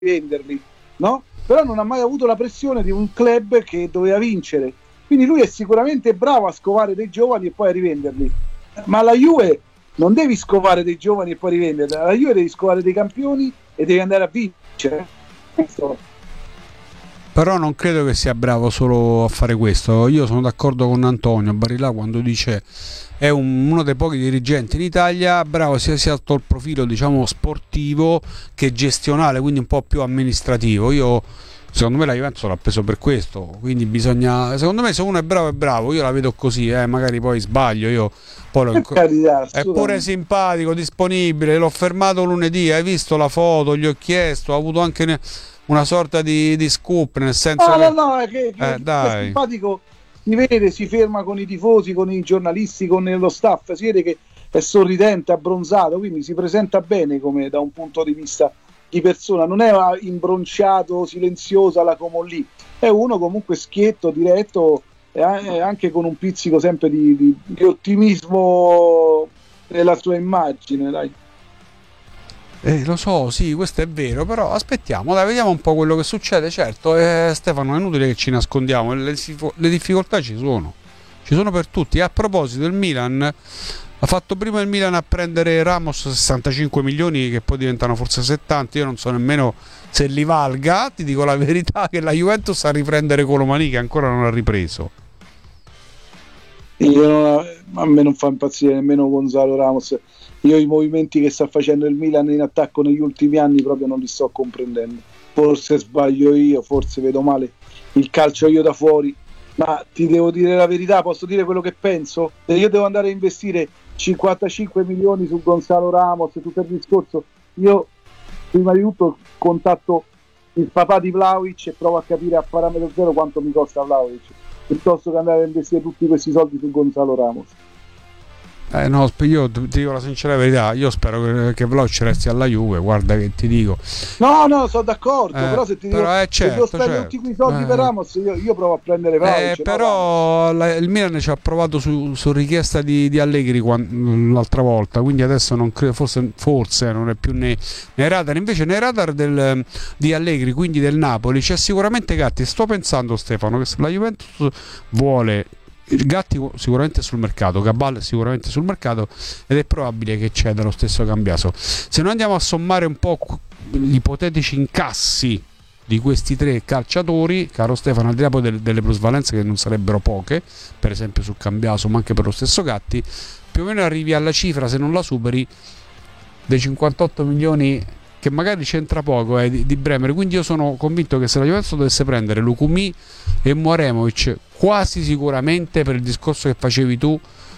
rivenderli, no? Però non ha mai avuto la pressione di un club che doveva vincere, quindi lui è sicuramente bravo a scovare dei giovani e poi a rivenderli, ma la Juve non devi scovare dei giovani e poi rivenderli, la Juve devi scovare dei campioni e devi andare a vincere. Però non credo che sia bravo solo a fare questo. Io sono d'accordo con Antonio Barilà quando dice è uno dei pochi dirigenti in Italia bravo sia sotto il profilo, diciamo, sportivo che gestionale, quindi un po' più amministrativo. Secondo me la Juventus l'ha preso per questo, quindi secondo me se uno è bravo, io la vedo così, magari poi sbaglio, è pure simpatico, disponibile, l'ho fermato lunedì, hai visto la foto, gli ho chiesto, ho avuto anche una sorta di scoop, nel senso è simpatico, si vede, si ferma con i tifosi, con i giornalisti, con lo staff, si vede che è sorridente, abbronzato, quindi si presenta bene come da un punto di vista di persona, non è imbronciato, silenzioso alla Comolli, è uno comunque schietto, diretto, e anche con un pizzico sempre di ottimismo nella sua immagine, dai. Lo so, sì, questo è vero, però aspettiamo, dai, vediamo un po' quello che succede. Certo, Stefano, è inutile che ci nascondiamo, le difficoltà ci sono per tutti. A proposito, il Milan ha fatto prima il Milan a prendere Ramos 65 milioni, che poi diventano forse 70, io non so nemmeno se li valga, ti dico la verità che la Juventus a riprendere Colomani che ancora non ha ripreso. A me non fa impazzire nemmeno Gonzalo Ramos. Io i movimenti che sta facendo il Milan in attacco negli ultimi anni proprio non li sto comprendendo. Forse sbaglio io, forse vedo male il calcio io da fuori, ma ti devo dire la verità, posso dire quello che penso? Se io devo andare a investire 55 milioni su Gonzalo Ramos, tutto il discorso, io prima di tutto contatto il papà di Vlahovic e provo a capire a parametro zero quanto mi costa Vlahovic, piuttosto che andare a investire tutti questi soldi su Gonzalo Ramos. No, io ti dico la sincera verità, io spero che Vlahovic resti alla Juve, guarda che ti dico. No, sono d'accordo, però se ti dico se devo spendere tutti quei soldi per Ramos, io provo a prendere Vlahovic. Però il Milan ci ha provato su richiesta di Allegri l'altra volta, quindi adesso non credo, forse non è più nei radar, invece nei radar di Allegri, quindi del Napoli, c'è sicuramente Gatti. Sto pensando, Stefano, che se la Juventus vuole Gatti sicuramente sul mercato, Cabal sicuramente sul mercato, ed è probabile che ceda lo stesso Cambiaso. Se noi andiamo a sommare un po' gli ipotetici incassi di questi tre calciatori, caro Stefano, al di là poi delle plusvalenze che non sarebbero poche, per esempio su Cambiaso ma anche per lo stesso Gatti, più o meno arrivi alla cifra, se non la superi, dei 58 milioni, che magari c'entra poco di Bremer. Quindi io sono convinto che se la Juventus dovesse prendere Lukumi e Mouremovic, quasi sicuramente, per il discorso che facevi tu,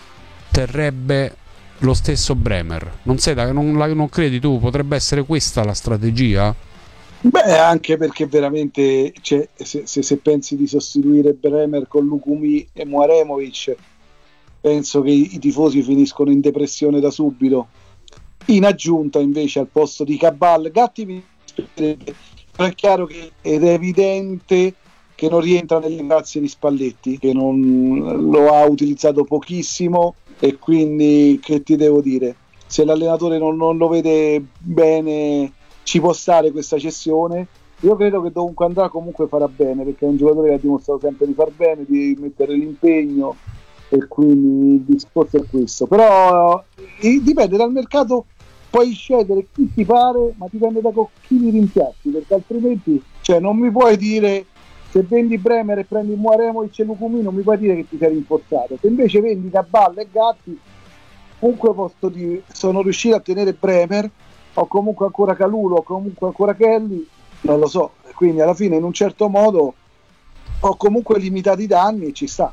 terrebbe lo stesso Bremer. Non credi tu? Potrebbe essere questa la strategia? Beh, anche perché veramente se pensi di sostituire Bremer con Lukumi e Mouremovic, penso che i tifosi finiscono in depressione da subito. In aggiunta invece al posto di Cabal, Gatti mi spiegherebbe, è chiaro ed è evidente che non rientra nelle grazie di Spalletti, che non lo ha utilizzato pochissimo, e quindi che ti devo dire, se l'allenatore non lo vede bene ci può stare questa cessione. Io credo che dovunque andrà comunque farà bene, perché è un giocatore che ha dimostrato sempre di far bene, di mettere l'impegno, e quindi il discorso è questo. Però dipende dal mercato, puoi scegliere chi ti pare, ma dipende da chi li rimpiazzi, perché altrimenti non mi puoi dire, se vendi Bremer e prendi Mouremovic e Lukumi, non mi puoi dire che ti sei rinforzato. Se invece vendi Cabal e Gatti, comunque sono riuscito a tenere Bremer, ho comunque ancora Calulo, ho comunque ancora Kelly, non lo so, quindi alla fine in un certo modo ho comunque limitato i danni e ci sta.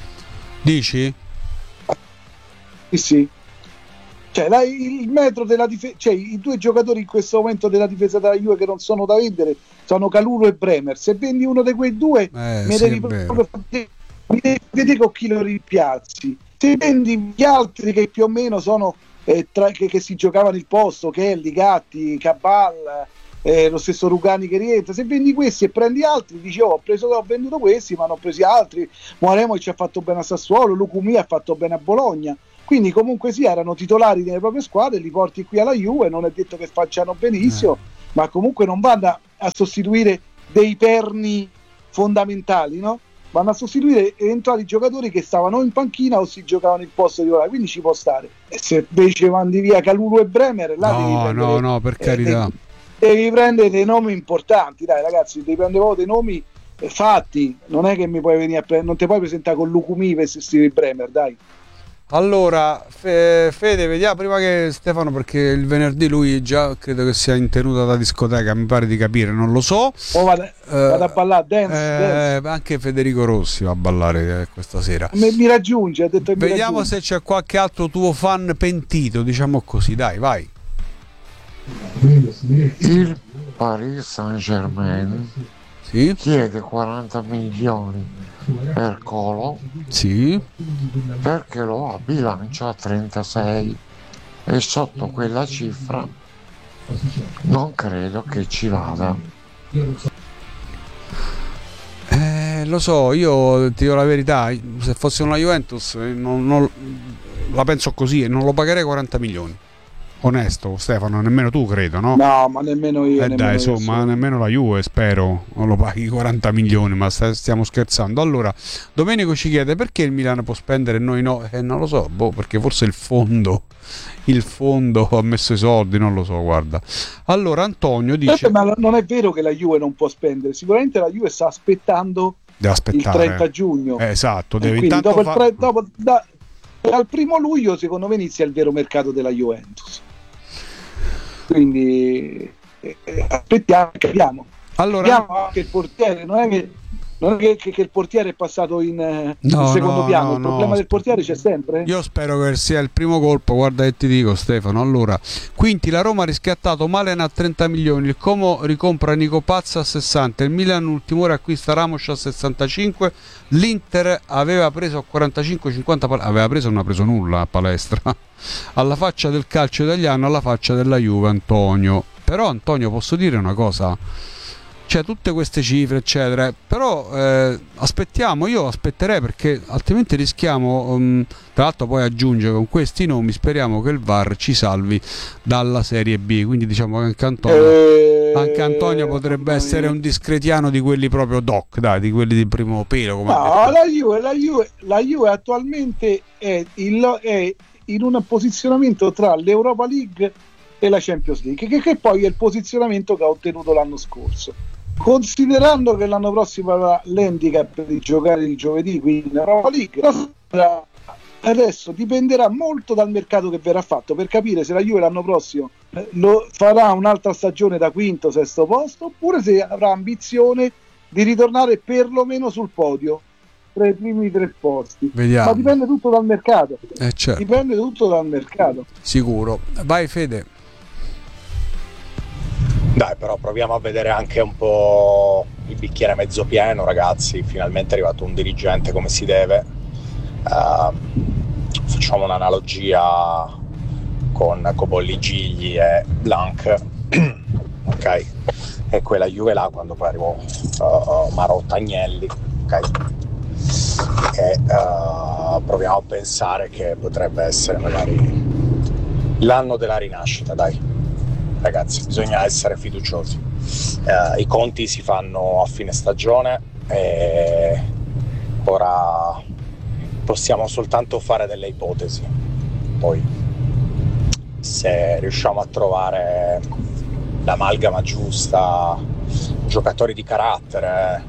Dici? Sì. Il metro della difesa, i due giocatori in questo momento della difesa della Juve che non sono da vendere sono Calulo e Bremer. Se vendi uno di quei due, devi vedere con chi lo rimpiazzi. Se vendi gli altri che più o meno sono che si giocavano il posto, Kelly, Gatti, Cabal, lo stesso Rugani che rientra, se vendi questi e prendi altri, dici ho venduto questi ma non ho presi altri. Mouremovic ha fatto bene a Sassuolo, Lukumi ha fatto bene a Bologna, quindi comunque erano titolari delle proprie squadre, li porti qui alla Juve, non è detto che facciano benissimo, ma comunque non vanno a sostituire dei perni fondamentali, no? Vanno a sostituire eventuali giocatori che stavano in panchina o si giocavano il posto di titolare, quindi ci può stare. E se invece mandi via Kalulu e Bremer, là no, per carità, devi prendere dei nomi importanti, dai ragazzi, devi prendere proprio dei nomi fatti, non è che mi puoi venire non ti puoi presentare con Lukumi per sostituire Bremer, dai. Allora, Fede, vediamo prima che Stefano, perché il venerdì lui già credo che sia in tenuta da discoteca, mi pare di capire, non lo so. Vado a ballare, dance. Anche Federico Rossi va a ballare questa sera. Mi raggiunge, ha detto che vediamo mi se c'è qualche altro tuo fan pentito, diciamo così, dai, vai. Il Paris Saint-Germain chiede 40 milioni per Colo, perché lo ha bilancia a 36 e sotto quella cifra non credo che ci vada. Lo so, io ti dico la verità, se fosse una Juventus non la penso così e non lo pagherei 40 milioni. Onesto, Stefano, nemmeno tu credo, no? No, ma nemmeno io. Dai, insomma, nemmeno la Juve, spero, non lo paghi 40 milioni, ma stiamo scherzando. Allora, Domenico ci chiede perché il Milan può spendere e noi no? Non lo so, perché forse il fondo ha messo i soldi, non lo so, guarda. Allora, Antonio dice... Ma non è vero che la Juve non può spendere, sicuramente la Juve sta aspettando il 30 giugno. Esatto, deve quindi intanto dal 1 luglio secondo me inizia il vero mercato della Juventus. Quindi aspettiamo, capiamo. Allora, capiamo anche il portiere, non è che il portiere è passato in secondo piano. Il problema del portiere c'è sempre. Io spero che sia il primo colpo. Guarda che ti dico, Stefano. Allora, quindi la Roma ha riscattato Malen a 30 milioni, il Como ricompra Nico Pazza a 60, il Milan ultimo ora acquista Ramos a 65, l'Inter aveva preso a 45-50, aveva preso, non ha preso nulla a palestra. Alla faccia del calcio italiano, alla faccia della Juve, Antonio. Però, Antonio, posso dire una cosa? Cioè, tutte queste cifre eccetera, però aspettiamo, io aspetterei, perché altrimenti rischiamo, tra l'altro poi aggiunge con questi nomi, speriamo che il VAR ci salvi dalla Serie B, quindi diciamo che anche Antonio potrebbe essere un discretiano di quelli proprio doc, dai, di quelli di primo pelo, come la Juve attualmente è in un posizionamento tra l'Europa League e la Champions League, che poi è il posizionamento che ha ottenuto l'anno scorso. Considerando che l'anno prossimo avrà l'handicap di giocare il giovedì, quindi in Europa League, adesso dipenderà molto dal mercato che verrà fatto per capire se la Juve l'anno prossimo lo farà un'altra stagione da quinto, sesto posto, oppure se avrà ambizione di ritornare perlomeno sul podio tra i primi 3 posti. Vediamo. Ma dipende tutto dal mercato. Certo. Dipende tutto dal mercato. Sicuro. Vai, Fede. Dai, però proviamo a vedere anche un po' il bicchiere mezzo pieno, ragazzi. Finalmente è arrivato un dirigente come si deve. Facciamo un'analogia con Cobolli, Gigli e Blanc. Ok? E quella Juve là, quando poi arrivò Marotta, Agnelli, ok? E proviamo a pensare che potrebbe essere magari l'anno della rinascita, dai. Ragazzi, bisogna essere fiduciosi. I conti si fanno a fine stagione e ora possiamo soltanto fare delle ipotesi. Poi, se riusciamo a trovare l'amalgama giusta, giocatori di carattere,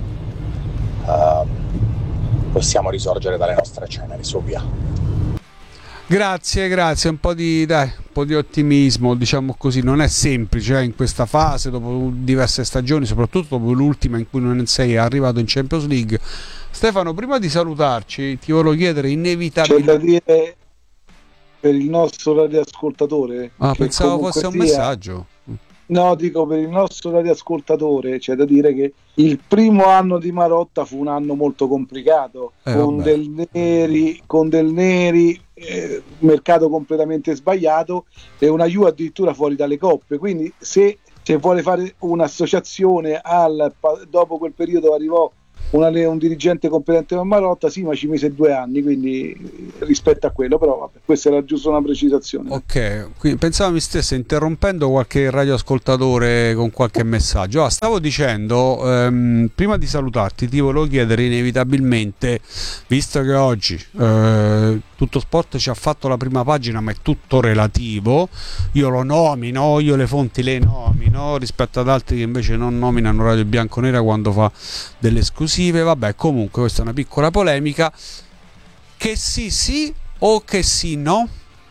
possiamo risorgere dalle nostre ceneri, su via. Grazie, un po' di ottimismo, diciamo così. Non è semplice in questa fase, dopo diverse stagioni, soprattutto dopo l'ultima in cui non sei arrivato in Champions League. Stefano, prima di salutarci ti volevo chiedere inevitabilmente... C'è da dire per il nostro radioascoltatore, pensavo fosse un messaggio. No, dico per il nostro radioascoltatore, c'è da dire che il primo anno di Marotta fu un anno molto complicato, con del neri, mercato completamente sbagliato e una Juve addirittura fuori dalle coppe. Quindi se vuole fare un'associazione dopo quel periodo arrivò un dirigente competente come Marotta, sì, ma ci mise 2 anni, quindi rispetto a quello, però vabbè, questa era giusto una precisazione. Ok, quindi pensavo mi stesse interrompendo qualche radioascoltatore con qualche messaggio. Stavo dicendo, prima di salutarti ti volevo chiedere inevitabilmente, visto che oggi Tutto Sport ci ha fatto la prima pagina, ma è tutto relativo, io lo nomino, io le fonti le nomino rispetto ad altri che invece non nominano Radio Bianconera quando fa delle esclusive. Vabbè, comunque questa è una piccola polemica. Che sì o che sì no?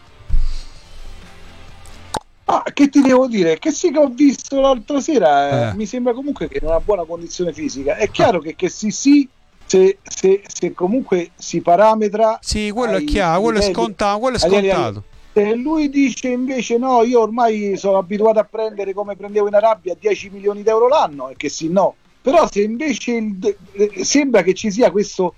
Che ti devo dire? Che sì, che ho visto l'altra sera, mi sembra comunque che in una buona condizione fisica. È chiaro che sì, se comunque si parametra. Sì, quello è chiaro, quello è scontato. Se lui dice invece no, io ormai sono abituato a prendere come prendevo in Arabia 10 milioni d'euro l'anno, e che sì no. Però se invece sembra che ci sia questa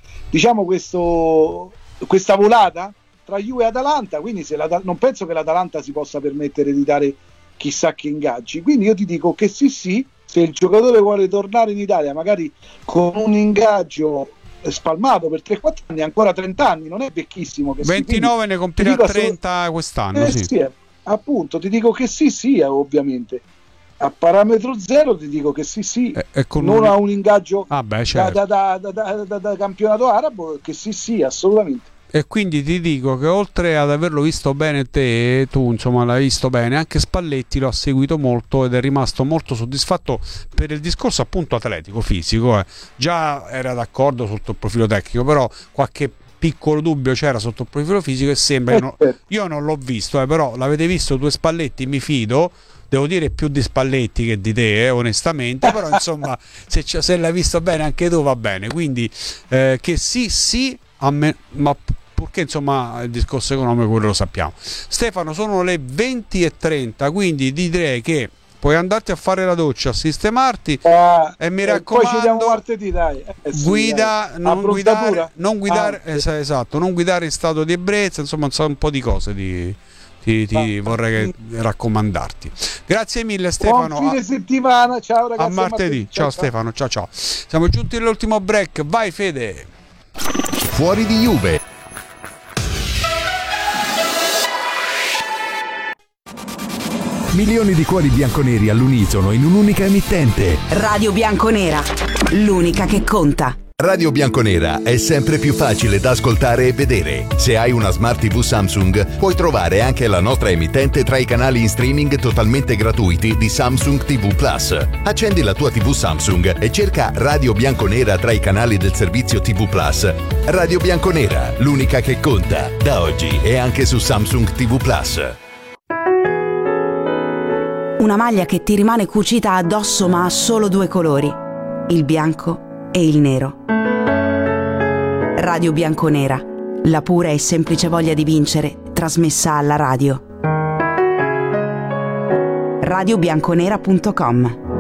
volata tra Juve e Atalanta, quindi non penso che l'Atalanta si possa permettere di dare chissà che ingaggi, quindi io ti dico che sì, se il giocatore vuole tornare in Italia magari con un ingaggio spalmato per 3-4 anni, ancora 30 anni, non è vecchissimo, che 29 ne compirà 30 quest'anno, sì. Appunto, ti dico che sì, ovviamente a parametro zero ti dico che sì, non ha un ingaggio certo. da campionato arabo, che sì, assolutamente. E quindi ti dico che oltre ad averlo visto bene tu insomma l'hai visto bene, anche Spalletti lo ha seguito molto ed è rimasto molto soddisfatto per il discorso appunto atletico, fisico. Già era d'accordo sotto il profilo tecnico, però qualche piccolo dubbio c'era sotto il profilo fisico, e sembra io non l'ho visto, però l'avete visto tu e Spalletti, mi fido. Devo dire più di Spalletti che di te, onestamente, però insomma se l'hai visto bene anche tu va bene, quindi che sì a me, ma purché insomma il discorso economico quello lo sappiamo. Stefano, sono le 20:30, quindi direi che puoi andarti a fare la doccia, a sistemarti e mi raccomando, poi ci vediamo martedì, dai. Guida, non guidare esatto, non guidare in stato di ebbrezza, insomma un po' di cose ti vorrei raccomandarti. Grazie mille Stefano. Buon fine settimana, ciao ragazzi. A martedì. Ciao Stefano, ciao. Siamo giunti all'ultimo break. Vai Fede. Fuori di Juve. Milioni di cuori bianconeri all'unisono in un'unica emittente. Radio Bianconera, l'unica che conta. Radio Bianconera è sempre più facile da ascoltare e vedere. Se hai una Smart TV Samsung, puoi trovare anche la nostra emittente tra i canali in streaming totalmente gratuiti di Samsung TV Plus. Accendi la tua TV Samsung e cerca Radio Bianconera tra i canali del servizio TV Plus. Radio Bianconera, l'unica che conta. Da oggi è anche su Samsung TV Plus. Una maglia che ti rimane cucita addosso ma ha solo 2 colori, il bianco e il nero. Radio Bianconera, la pura e semplice voglia di vincere trasmessa alla radio. radiobianconera.com